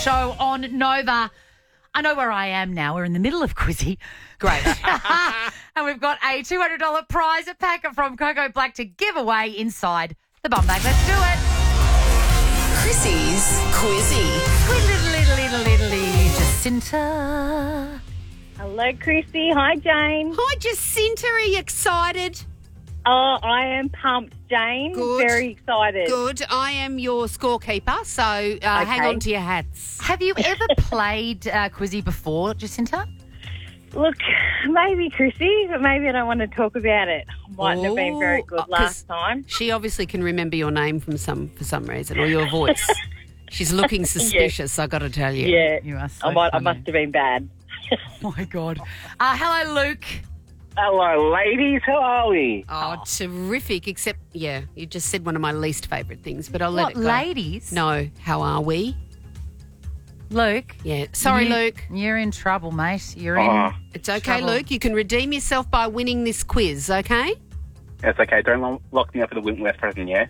show on Nova. I know where I am now. We're in the middle of Quizzy. Great. And we've got a $200 prize packet from Coco Black to give away inside the bum bag. Let's do it. Chrissy's Quizzy. Jacinta. Hello, Chrissy. Hi, Jane. Hi, Jacinta. Are you excited? Oh, I am pumped, Jane. Good. Very excited. Good. I am your scorekeeper, so hang on to your hats. Have you ever played Quizzy before, Jacinta? Look, maybe, Chrissy, but maybe I don't want to talk about it. Mightn't have been very good 'cause last time. She obviously can remember your name for some reason, or your voice. She's looking suspicious, I got to tell you. Yeah, You are so I funny. must have been bad. Oh, my God. Hello, Luke. Hello, ladies. How are we? Oh, terrific, except, you just said one of my least favourite things, but I'll let it go. Ladies? No, how are we? Luke. Yeah, sorry, Luke. You're in trouble, mate. You're Oh, in It's okay, trouble. Luke. You can redeem yourself by winning this quiz, okay? that's okay. Don't lock me up with a Wentworth present, yeah?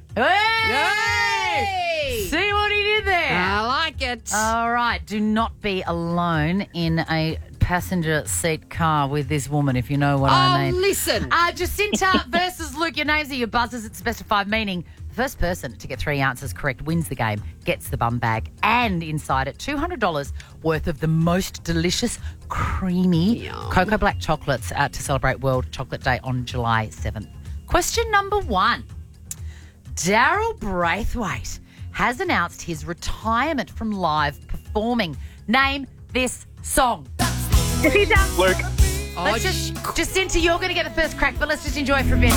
Hey! See what he did there? I like it. All right. Do not be alone in a passenger seat car with this woman, if you know what I mean. Listen. Jacinta versus Luke. Your names are your buzzers. It's specified meaning. The first person to get 3 answers correct wins the game, gets the bum bag, and inside it, $200 worth of the most delicious, creamy Yum. Coco Black chocolates to celebrate World Chocolate Day on July 7th. Question number 1. Daryl Braithwaite has announced his retirement from live performing. Name this song. Luke. Oh, Let's just, Jacinta, you're going to get the first crack, but let's just enjoy it for a bit.